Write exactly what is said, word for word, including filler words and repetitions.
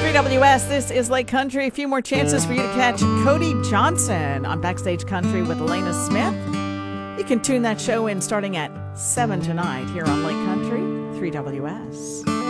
three W S, this is Lake Country. A few more chances for you to catch Cody Johnson on Backstage Country with Elena Smith. You can tune that show in starting at seven tonight here on Lake Country, three W S.